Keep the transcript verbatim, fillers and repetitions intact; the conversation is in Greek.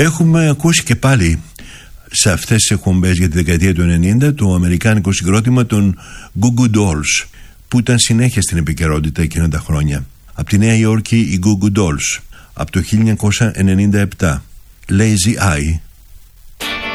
Έχουμε ακούσει και πάλι σε αυτές τις εκπομπές για τη δεκαετία του ενενήντα το αμερικάνικο συγκρότημα των Goo Goo Dolls, που ήταν συνέχεια στην επικαιρότητα εκείνα τα χρόνια. Από τη Νέα Υόρκη οι Goo Goo Dolls, από το χίλια εννιακόσια ενενήντα επτά, Lazy Eye.